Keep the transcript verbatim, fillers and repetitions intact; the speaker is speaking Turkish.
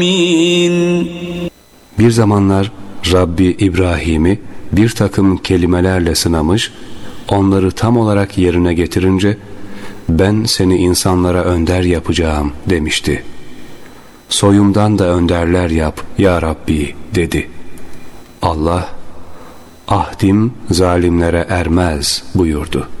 Bir zamanlar Rabbi İbrahim'i bir takım kelimelerle sınamış, onları tam olarak yerine getirince ben seni insanlara önder yapacağım demişti. Soyumdan da önderler yap ya Rabbi dedi. Allah, ahdim zalimlere ermez buyurdu.